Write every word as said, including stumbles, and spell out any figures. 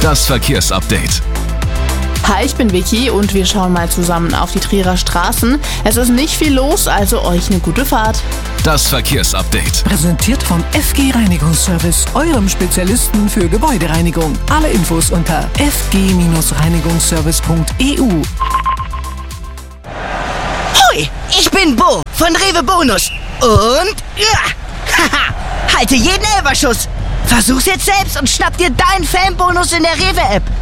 Das Verkehrsupdate. Hi, ich bin Vicky und wir schauen mal zusammen auf die Trierer Straßen. Es ist nicht viel los, also euch eine gute Fahrt. Das Verkehrsupdate. Präsentiert vom F G Reinigungsservice, eurem Spezialisten für Gebäudereinigung. Alle Infos unter f g reinigungsservice punkt e u. Hoi, ich bin Bo von Rewe Bonus. Und ja, haha, halte jeden Elferschuss. Versuch's jetzt selbst und schnapp dir deinen Fanbonus in der Rewe-App.